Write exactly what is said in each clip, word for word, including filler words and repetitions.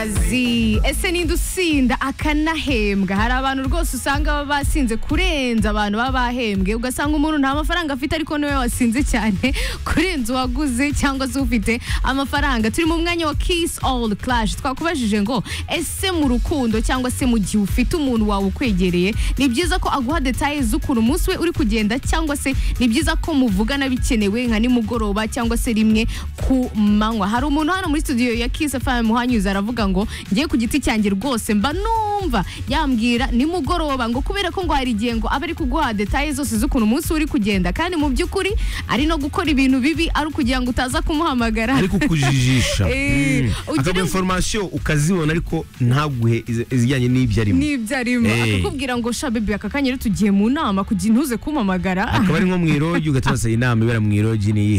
kazi. Ese ninde usinda akanahembwa? Hari abantu rwose usanga baba basinze kurenza abantu baba bahembwe, ugasanga umuntu nta mafaranga afite ariko niwe wasinze cyane kurenza uwaguze cyangwa se ufite amafaranga. Turi mu mwanya wa Kiss All Clash. Twakubajije ngo ese mu rukundo cyangwa se mu gihe ufite umuntu wawe ukwegereye, ni byiza ko aguha details z'ukuntu umunsi we uri kugenda, cyangwa se ni byiza ko muvugana bikenewe nka nimugoroba cyangwa se rimwe ku manywa? Hari umuntu hano muri studio ya Kiss F M Muhanyuza aravuga ngo ngiye ku giti cyanjye rwose mba numva yambwira nimugoroba, ngo kubera ko ngo hari igihe ngo aba ari kuguha details zose z'ukuntu umunsi uri kugenda, kandi mu by'ukuri ari no gukora ibintu bibi ari kugira ngo utaza kumuhamagara, ariko kujijisha Eh, akaba information ukazibona ariko ntaguhe izijyanye n'ibyo arimo n'ibyo arimo Eh. akakubwira ngo sha baby aka kanya rero tugiye mu nama kugira ntuze kumpamagara, akaba ari nko mu irogi ugatasa inama ibera mu irogi ni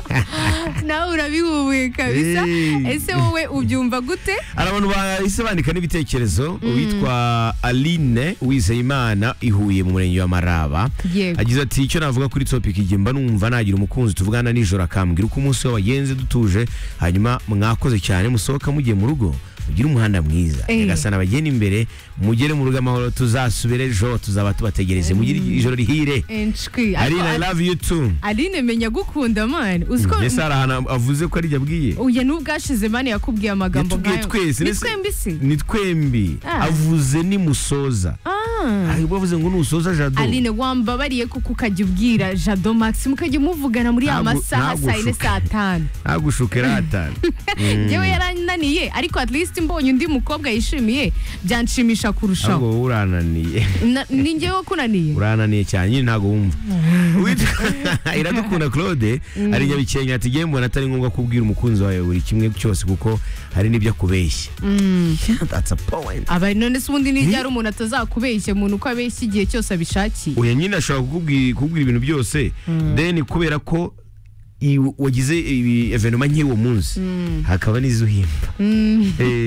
nawe urabihubuye kabisa. Eh. Ese wowe ubyumva gute? hari abantu bahise bandika n'ibitekerezo. Uwitwa Aline Uwizeyimana ihuye mu murenge wa Maraba Yego. agize ati icyo navuga kuri topic igihe mba numva nagira umukunzi tuvugana nijoro akambwira uko umunsi we wagenze dutuje, hanyuma mwakoze cyane musohoka mugiye mu rugo ugire umuhanda mwiza, Eh. nyagasana bagenda imbere mugere mu rugo amahoro, tuzasubire ejo tuzaba tubategereje, mugire ijoro rihire. Enshwi. Aline I love you too. Aline menya gukunda man. Uziko Mbese hari ahantu avuze ko ari jye abwiye uya n'ubwashize mani yakubwiye amagambo yatubwiye nkayo. twese Ni nese- twembi se? ni twembi. Ah. Avuze ni musoza, Ah. ahubwo avuze ngo nusoza Jado. Aline wambabariye kuko ukajya ubwira Jado Max mukajya muvugana muri ya Ntagu- masaha saa yine ntagushuke. saa tanu. Nagushuke ratanu. Njyewe yarananiye ariko at least mbonye undi mukobwa yishimiye byanshimisha kurushaho. Ahubwo urananiye. Na- Ni njyewe kunaniye. Urananiye cyane nyine ntago wumva. Witwa Iradukunda Claude ari Nyabikenya ati ngiye mbona atari ngombwa kubwira umukunzi wawe buri kimwe cyose kuko hari n'ibyo akubeshya. That's a point. Aba none se ubundi ni ryari umuntu atazakubeshya umuntu uko abeshya igihe cyose abishakiye. Oya nyine ashobora kukubwira kukubwira ibintu byose then kubera ko i- wagize ibi evenement nk'uwo munsi hakaba n'izuhimba. Eh,